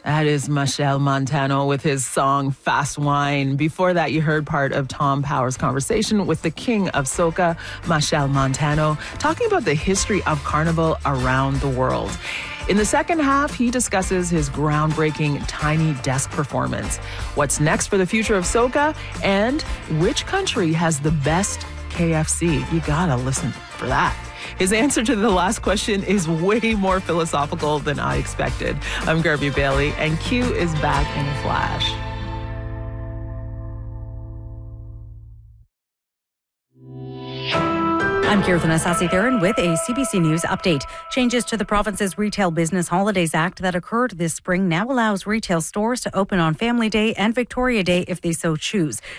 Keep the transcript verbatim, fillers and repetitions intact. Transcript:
That is Machel Montano with his song Fast Wine. Before that, you heard part of Tom Power's conversation with the king of soca, Machel Montano, talking about the history of Carnival around the world. In the second half, he discusses his groundbreaking Tiny Desk performance, what's next for the future of soca, and which country has the best K F C. You gotta listen for that. His answer to the last question is way more philosophical than I expected. I'm Garby Bailey, and Q is back in a flash. I'm Kirthana Sasitharan with a C B C News update. Changes to the province's Retail Business Holidays Act that occurred this spring now allows retail stores to open on Family Day and Victoria Day if they so choose.